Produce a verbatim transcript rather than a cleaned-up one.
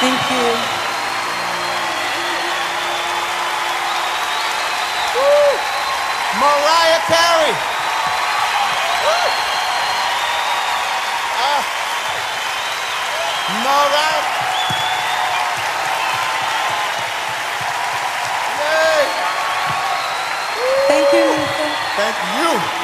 Thank you. Woo! Mariah Carey. Woo! Uh, Mariah. Yay! Thank you, Lisa. Thank you.